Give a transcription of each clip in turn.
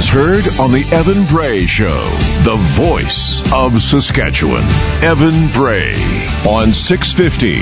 is heard on the Evan Bray Show, the voice of Saskatchewan. Evan Bray on 650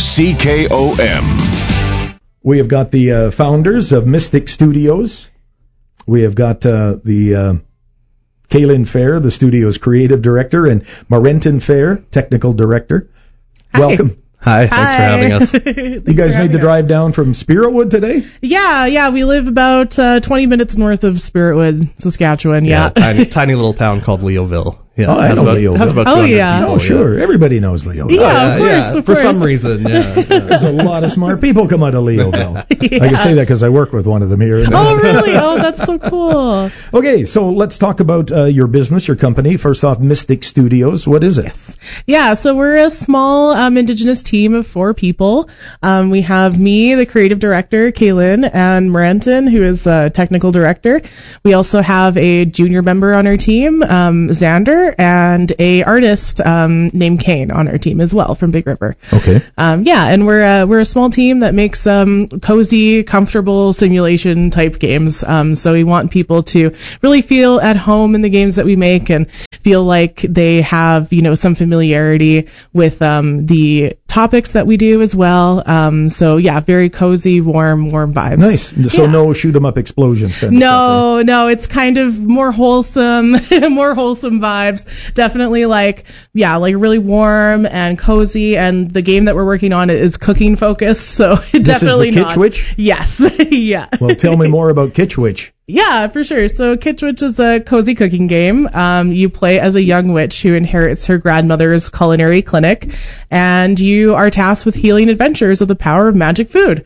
CKOM. We have got the founders of Mystic Studios. We have got the Kaylin Fair, the studio's creative director, and Marenton Fair, technical director. Hi. Welcome. Hi, thanks for having us. You guys made the drive down from Spiritwood today? Yeah, we live about 20 minutes north of Spiritwood, Saskatchewan. Yeah. Tiny little town called Leoville. Yeah, I know Leoville. Has about 200 people. Oh, sure. Yeah. Everybody knows Leoville. Yeah, of course. For some reason, There's a lot of smart people come out of Leoville. Yeah. I can say that because I work with one of them here. Oh, really? Oh, that's so cool. Okay, so let's talk about your business, your company. First off, Mystic Studios. What is it? Yes. Yeah, so we're a small Indigenous team of 4 people. We have me, the creative director, Kaylin, and Marenton, who is a technical director. We also have a junior member on our team, Xander, and a artist named Kane on our team as well from Big River. Okay. And we're a small team that makes cozy, comfortable simulation type games. So we want people to really feel at home in the games that we make and feel like they have, some familiarity with the topics that we do as well. Very cozy, warm vibes. Nice. So no shoot 'em up explosions. No, it's kind of more wholesome vibes. Definitely like really warm and cozy. And the game that we're working on is cooking focused, so definitely is the Kitch Witch? Yes. Yeah. Well, tell me more about Kitch Witch. Yeah, for sure. So Kitch Witch is a cozy cooking game. You play as a young witch who inherits her grandmother's culinary clinic, and you are tasked with healing adventures with the power of magic food.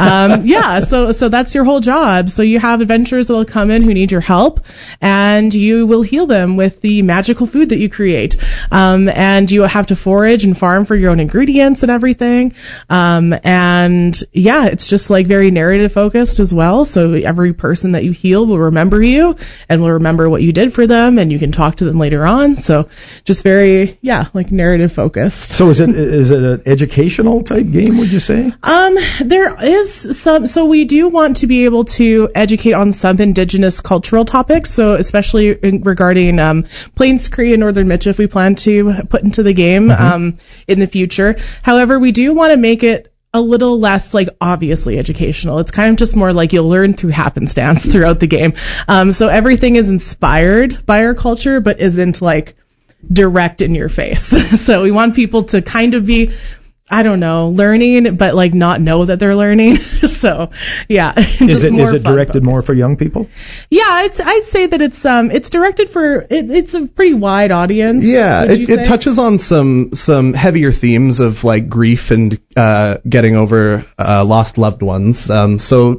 So that's your whole job. So you have adventurers that will come in who need your help, and you will heal them with the magical food that you create. And you have to forage and farm for your own ingredients and everything. It's just like very narrative focused as well. So every person that you heal will remember you and will remember what you did for them, and you can talk to them later on. So just very, narrative focused. So is it an educational type game, would you say? There is some, so we do want to be able to educate on some Indigenous cultural topics. So especially regarding Plains Cree and Northern Michif, we plan to put into the game in the future. However, we do want to make it a little less obviously educational. It's kind of just more like you'll learn through happenstance throughout the game. So everything is inspired by our culture, but isn't direct in your face. So we want people to kind of be, learning, but not know that they're learning. So yeah. Is it directed more for young people? Yeah, I'd say that it's directed for it's a pretty wide audience. Yeah, it touches on some heavier themes of grief and getting over lost loved ones. I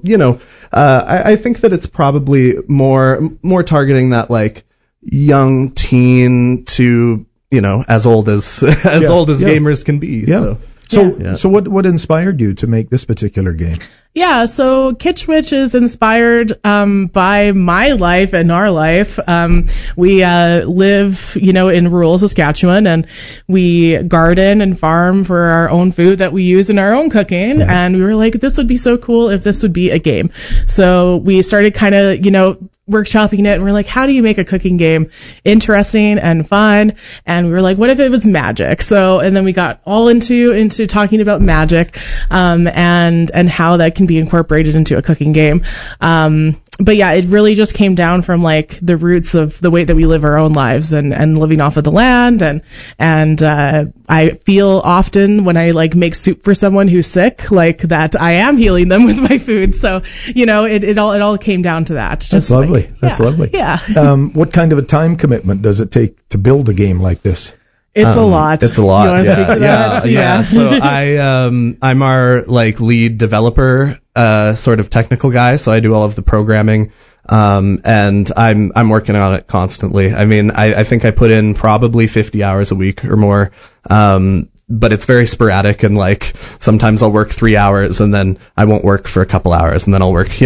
think that it's probably more targeting that young teen to as old as gamers can be. Yeah. So what inspired you to make this particular game? Yeah, so Kitch Witch is inspired by my life and our life. We live, in rural Saskatchewan, and we garden and farm for our own food that we use in our own cooking. Yeah. And we were like, this would be so cool if this would be a game. So we started kind of, workshopping it, and we're like, how do you make a cooking game interesting and fun? And we were like, what if it was magic? So, and then we got all into talking about magic, and how that can be incorporated into a cooking game. But yeah, it really just came down from the roots of the way that we live our own lives and living off of the land. And I feel often when I make soup for someone who's sick, that I am healing them with my food. So, it all came down to that. That's lovely. That's lovely. Yeah. What kind of a time commitment does it take to build a game like this? It's a lot. It's a lot. You want to speak to that? Yeah. So I'm our lead developer, sort of technical guy. So I do all of the programming, and I'm working on it constantly. I mean, I think I put in probably 50 hours a week or more. But it's very sporadic, and sometimes I'll work 3 hours and then I won't work for a couple hours, and then I'll work, work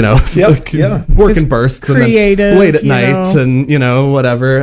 in bursts, creative, and then late at night and whatever.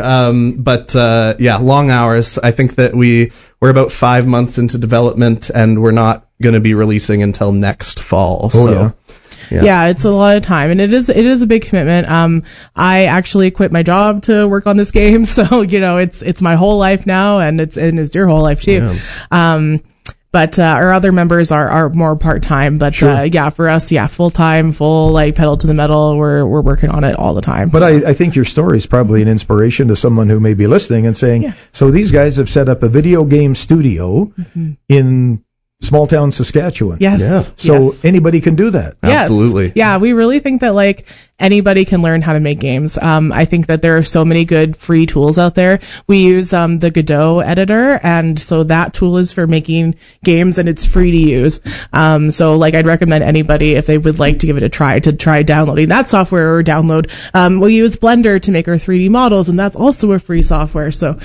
Long hours. I think that we're about 5 months into development, and we're not going to be releasing until next fall. Yeah, it's a lot of time, and it is a big commitment. I actually quit my job to work on this game, so it's my whole life now, and it's your whole life too. Yeah. But our other members are more part-time, but Sure. For us, full-time, like pedal to the metal. We're working on it all the time. But I think your story is probably an inspiration to someone who may be listening and saying, so these guys have set up a video game studio in small town Saskatchewan. Yes. Yeah. So anybody can do that. Yes. Absolutely. Yeah, we really think that anybody can learn how to make games. I think that there are so many good free tools out there. We use the Godot editor, and so that tool is for making games, and it's free to use. So I'd recommend anybody, if they would like to give it a try, to try downloading that software or download. We use Blender to make our 3D models, and that's also a free software. So,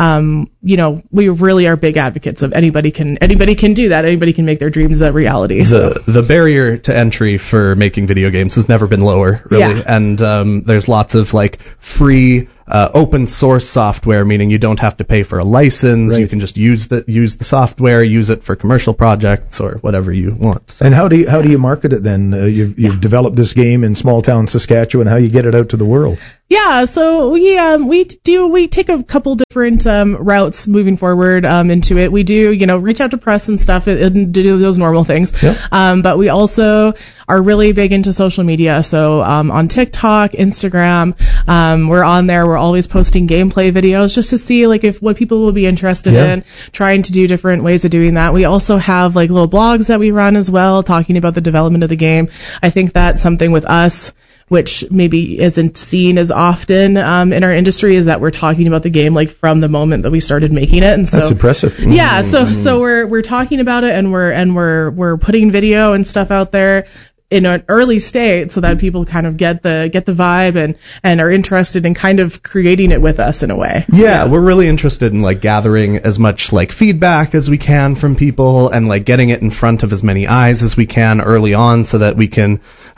we really are big advocates of anybody can do that. Anybody can make their dreams a reality. The barrier to entry for making video games has never been lower, really. And there's lots of free open source software, meaning you don't have to pay for a license. Right. You can just use the software, use it for commercial projects or whatever you want. And how do you market it then? You've developed this game in small town Saskatchewan. How you get it out to the world? Yeah, so we take a couple different routes moving forward into it. We do reach out to press and stuff and do those normal things. Yep. But we also are really big into social media. So on TikTok, Instagram, we're on there. We're always posting gameplay videos just to see if what people will be interested in, trying to do different ways of doing that. We also have little blogs that we run as well, talking about the development of the game. I think that's something with us, which maybe isn't seen as often in our industry, is that we're talking about the game from the moment that we started making it. And so that's impressive. Yeah, so we're talking about it, and we're putting video and stuff out there in an early state so that people kind of get the vibe and are interested in kind of creating it with us in a way. Yeah, we're really interested in gathering as much feedback as we can from people and getting it in front of as many eyes as we can early on so that we can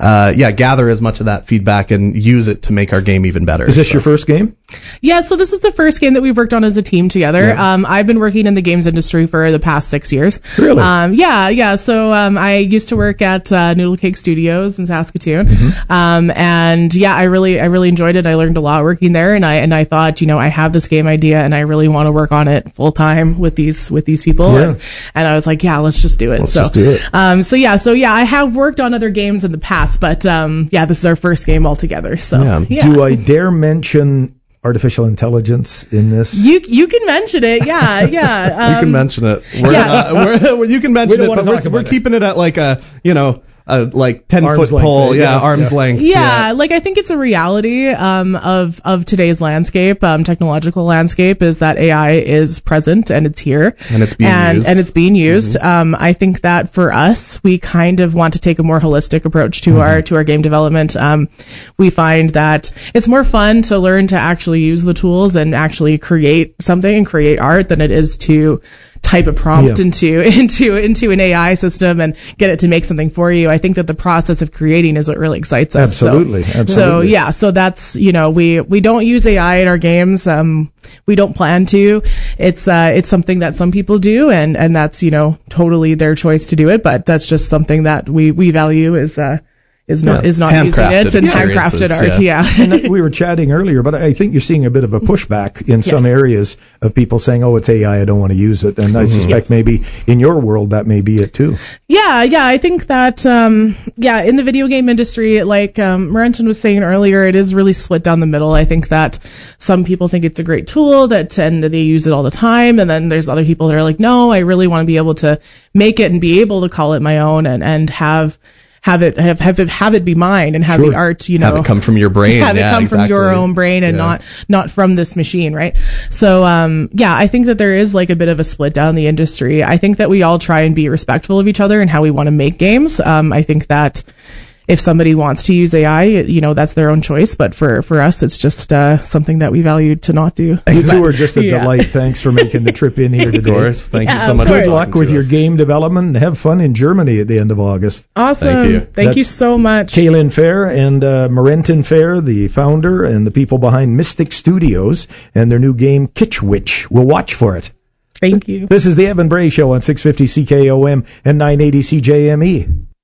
gather as much of that feedback and use it to make our game even better. Is this your first game? Yeah, so this is the first game that we've worked on as a team together. Yeah. I've been working in the games industry for the past 6 years. Really? Yeah. So I used to work at Noodle Cake Studios in Saskatoon. Mm-hmm. And I really enjoyed it. I learned a lot working there, and I thought, I have this game idea and I really want to work on it full time with these people. Yeah. And I was like, let's just do it. Let's just do it. So I have worked on other games in the past, but this is our first game altogether. So Do I dare mention artificial intelligence in this? You can mention it, yeah. You can mention it. You can mention it, but we're keeping it at a 10-foot pole, arm's length. Yeah, I think it's a reality of today's landscape, technological landscape, is that AI is present and it's here and it's being used. Mm-hmm. I think that for us, we kind of want to take a more holistic approach to our game development. We find that it's more fun to learn to actually use the tools and actually create something and create art than it is to type a prompt into an AI system and get it to make something for you. I think that the process of creating is what really excites us. Absolutely. So that's we don't use AI in our games. We don't plan to. It's something that some people do, and that's totally their choice to do it. But that's just something that we value is not using it, and handcrafted art. Yeah. And we were chatting earlier, but I think you're seeing a bit of a pushback in some areas of people saying, "Oh, it's AI, I don't want to use it." And I suspect maybe in your world that may be it too. Yeah. I think that in the video game industry, like Marenton was saying earlier, it is really split down the middle. I think that some people think it's a great tool and they use it all the time, and then there's other people that are like, "No, I really want to be able to make it and be able to call it my own and have it be mine and have the art, have it come from your brain, have it come from your own brain and not from this machine, right? So I think that there is a bit of a split down the industry. I think that we all try and be respectful of each other and how we want to make games. I think that if somebody wants to use AI, that's their own choice. But for us, it's just something that we value to not do. You two are just a delight. Thanks for making the trip in here today. Of course. Thank you so much. Good luck with your game development and have fun in Germany at the end of August. Awesome. Thank you so much. Kaylin Fair and Marenton Fair, the founder and the people behind Mystic Studios and their new game Kitchwitch. We'll watch for it. Thank you. This is the Evan Bray Show on 650 CKOM and 980 CJME.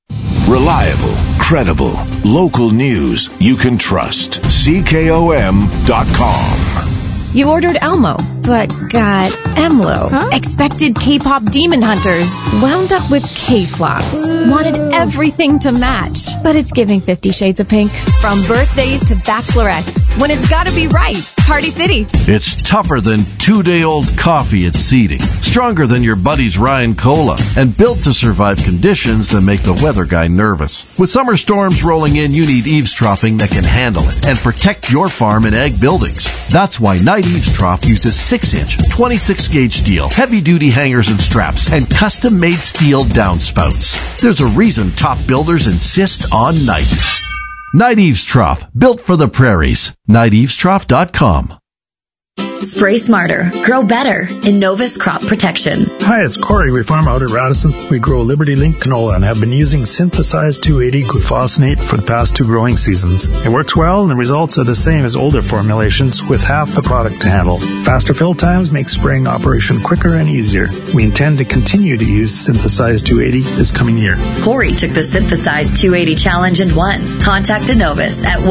Reliable, credible, local news you can trust. CKOM.com. You ordered Elmo, but got Emlo. Huh? Expected K-pop demon hunters, wound up with K-flops. Wanted everything to match, but it's giving 50 Shades of Pink. From birthdays to bachelorettes, when it's gotta be right. Party City. It's tougher than two-day-old coffee at seeding, stronger than your buddy's Ryan Cola, and built to survive conditions that make the weather guy nervous. With summer storms rolling in, you need eavesdropping that can handle it and protect your farm and ag buildings. That's why Night Eavesdrop uses 6-inch, 26-gauge steel, heavy-duty hangers and straps, and custom-made steel downspouts. There's a reason top builders insist on Night. Night Eavesdrop, built for the prairies. NightEavesdrop.com. Spray smarter, grow better, Innovus Crop Protection. Hi, it's Corey. We farm out at Radisson. We grow Liberty Link canola and have been using synthesized 280 glufosinate for the past 2 growing seasons. It works well and the results are the same as older formulations with half the product to handle. Faster fill times make spraying operation quicker and easier. We intend to continue to use synthesized 280 this coming year. Corey took the synthesized 280 challenge and won. Contact Innovus at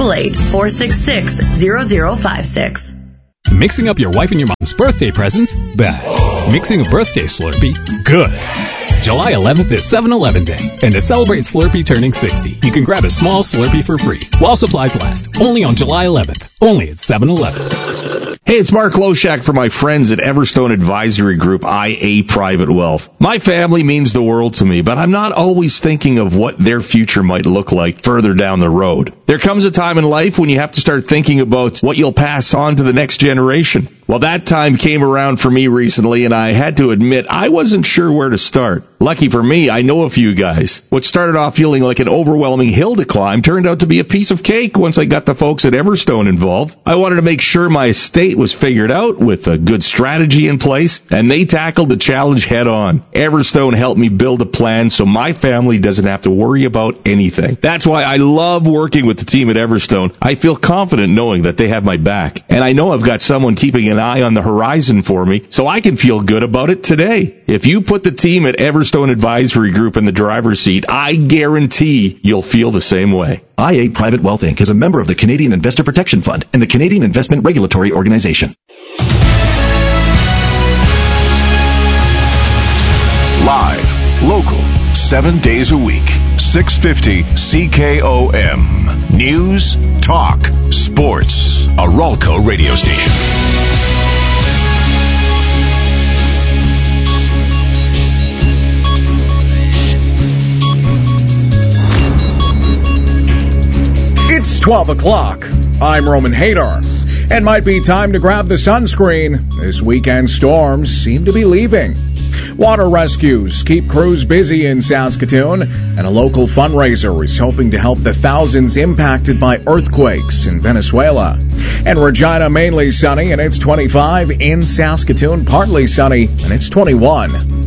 1-888-466-0056. Mixing up your wife and your mom's birthday presents? Bad. Mixing a birthday Slurpee? Good. July 11th is 7-Eleven Day, and to celebrate Slurpee turning 60, you can grab a small Slurpee for free while supplies last. Only on July 11th. Only at 7-Eleven. Hey, it's Mark Loshak for my friends at Everstone Advisory Group, IA Private Wealth. My family means the world to me, but I'm not always thinking of what their future might look like further down the road. There comes a time in life when you have to start thinking about what you'll pass on to the next generation. Well, that time came around for me recently, and I had to admit I wasn't sure where to start. Lucky for me, I know a few guys. What started off feeling like an overwhelming hill to climb turned out to be a piece of cake once I got the folks at Everstone involved. I wanted to make sure my estate was figured out with a good strategy in place, and they tackled the challenge head on. Everstone helped me build a plan so my family doesn't have to worry about anything. That's why I love working with the team at Everstone. I feel confident knowing that they have my back, and I know I've got someone keeping an eye on the horizon for me, so I can feel good about it today. If you put the team at Everstone Advisory Group in the driver's seat, I guarantee you'll feel the same way. IA Private Wealth Inc. is a member of the Canadian Investor Protection Fund and the Canadian Investment Regulatory Organization. Live, local, 7 days a week, 650 CKOM. News, talk, sports. A Ralco radio station. It's 12 o'clock. I'm Roman Hadar. It might be time to grab the sunscreen. This weekend storms seem to be leaving. Water rescues keep crews busy in Saskatoon, and a local fundraiser is hoping to help the thousands impacted by earthquakes in Venezuela. And Regina mainly sunny, and it's 25. In Saskatoon, partly sunny, and it's 21.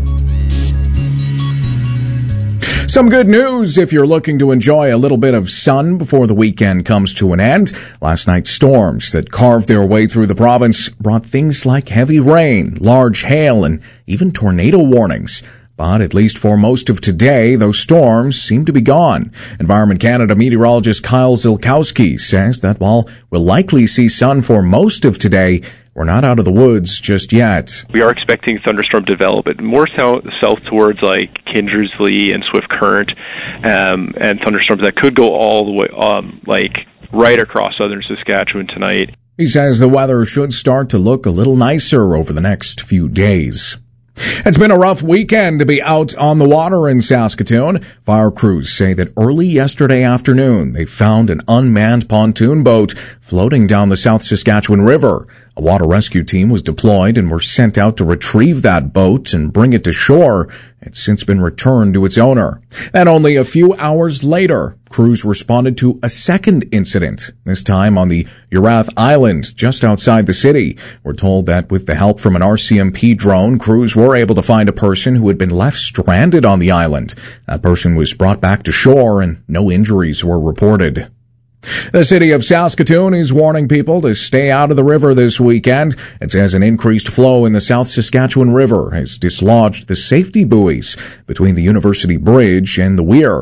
Some good news if you're looking to enjoy a little bit of sun before the weekend comes to an end. Last night's storms that carved their way through the province brought things like heavy rain, large hail, and even tornado warnings. But at least for most of today, those storms seem to be gone. Environment Canada meteorologist Kyle Zilkowski says that while we'll likely see sun for most of today, we're not out of the woods just yet. We are expecting thunderstorm development more south towards like Kindersley and Swift Current, and thunderstorms that could go all the way, right across southern Saskatchewan tonight. He says the weather should start to look a little nicer over the next few days. It's been a rough weekend to be out on the water in Saskatoon. Fire crews say that early yesterday afternoon they found an unmanned pontoon boat floating down the South Saskatchewan River. A water rescue team was deployed and were sent out to retrieve that boat and bring it to shore. It's since been returned to its owner. And only a few hours later, crews responded to a second incident, this time on the Urath Island, just outside the city. We're told that with the help from an RCMP drone, crews were able to find a person who had been left stranded on the island. That person was brought back to shore and no injuries were reported. The city of Saskatoon is warning people to stay out of the river this weekend. It says an increased flow in the South Saskatchewan River has dislodged the safety buoys between the University Bridge and the weir.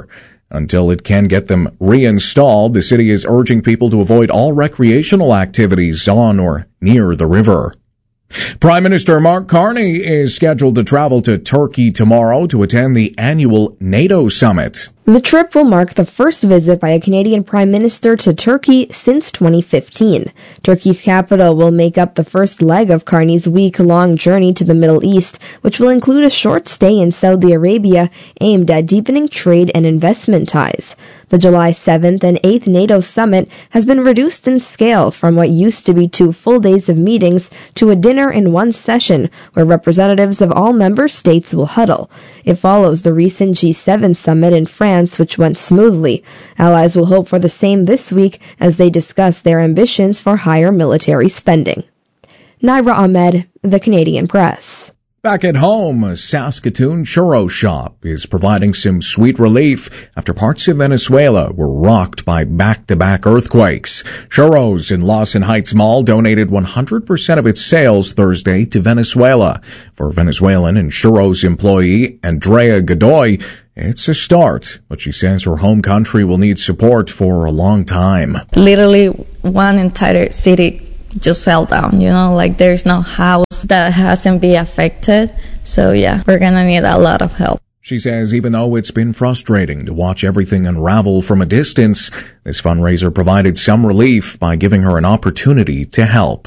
Until it can get them reinstalled, the city is urging people to avoid all recreational activities on or near the river. Prime Minister Mark Carney is scheduled to travel to Turkey tomorrow to attend the annual NATO summit. The trip will mark the first visit by a Canadian Prime Minister to Turkey since 2015. Turkey's capital will make up the first leg of Carney's week-long journey to the Middle East, which will include a short stay in Saudi Arabia aimed at deepening trade and investment ties. The July 7th and 8th NATO summit has been reduced in scale from what used to be 2 full days of meetings to a dinner in one session where representatives of all member states will huddle. It follows the recent G7 summit in France, which went smoothly. Allies will hope for the same this week as they discuss their ambitions for higher military spending. Naira Ahmed, The Canadian Press. Back at home, a Saskatoon churro shop is providing some sweet relief after parts of Venezuela were rocked by back-to-back earthquakes. Churros in Lawson Heights Mall donated 100% of its sales Thursday to Venezuela. For Venezuelan and churros employee Andrea Godoy, it's a start, but she says her home country will need support for a long time. Literally, one entire city just fell down, like there's no house that hasn't been affected. So yeah, we're gonna need a lot of help. She says even though it's been frustrating to watch everything unravel from a distance, this fundraiser provided some relief by giving her an opportunity to help.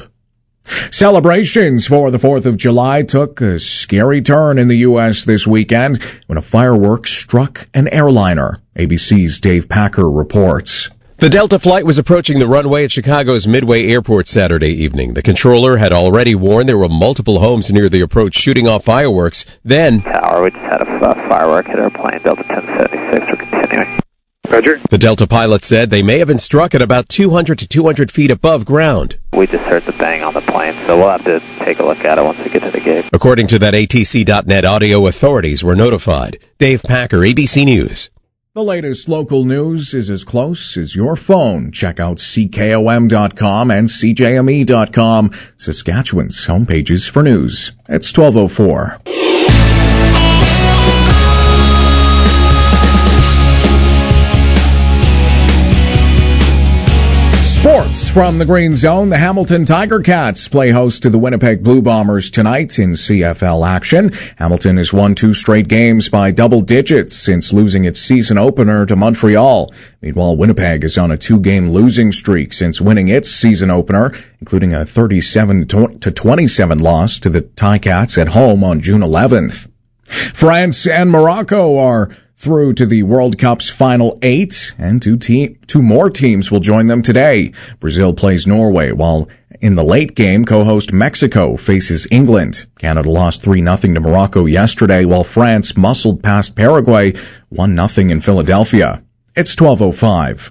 Celebrations for the 4th of July took a scary turn in the U.S. this weekend when a firework struck an airliner. ABC's Dave Packer reports. The Delta flight was approaching the runway at Chicago's Midway Airport Saturday evening. The controller had already warned there were multiple homes near the approach shooting off fireworks. Then, Tower, we just had a firework hit our plane, Delta 1076. We're continuing. Roger. The Delta pilot said they may have been struck at about 200 to 200 feet above ground. We just heard the bang on the plane, so we'll have to take a look at it once we get to the gate. According to that ATC.net audio, authorities were notified. Dave Packer, ABC News. The latest local news is as close as your phone. Check out CKOM.com and CJME.com, Saskatchewan's homepages for news. It's 12:04. Sports from the Green Zone. The Hamilton Tiger Cats play host to the Winnipeg Blue Bombers tonight in CFL action. Hamilton has won 2 straight games by double digits since losing its season opener to Montreal. Meanwhile, Winnipeg is on a 2-game losing streak since winning its season opener, including a 37-27 loss to the Ticats at home on June 11th. France and Morocco are through to the World Cup's final 8, and two more teams will join them today. Brazil plays Norway, while in the late game, co-host Mexico faces England. Canada lost 3-0 to Morocco yesterday, while France muscled past Paraguay 1-0 in Philadelphia. It's 12:05.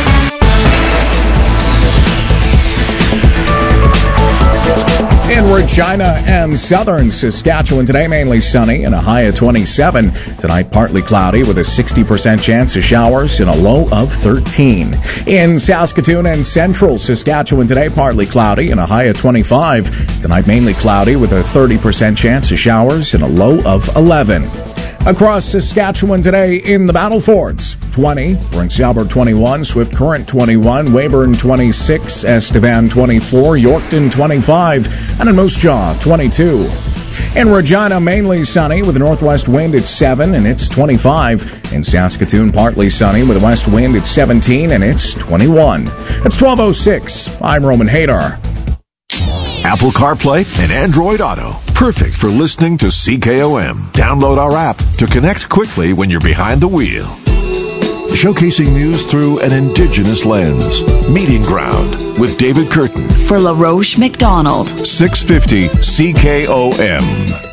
In Regina and southern Saskatchewan today, mainly sunny and a high of 27. Tonight, partly cloudy with a 60% chance of showers and a low of 13. In Saskatoon and central Saskatchewan today, partly cloudy and a high of 25. Tonight, mainly cloudy with a 30% chance of showers and a low of 11. Across Saskatchewan today in the Battlefords, 20, Prince Albert 21, Swift Current 21, Weyburn 26, Estevan 24, Yorkton 25, and in Moose Jaw 22. In Regina, mainly sunny with a northwest wind at 7 and it's 25. In Saskatoon, partly sunny with a west wind at 17 and it's 21. It's 12:06. I'm Roman Hadar. Apple CarPlay and Android Auto. Perfect for listening to CKOM. Download our app to connect quickly when you're behind the wheel. Showcasing news through an Indigenous lens. Meeting Ground with David Curtin. For LaRoche McDonald. 650 CKOM.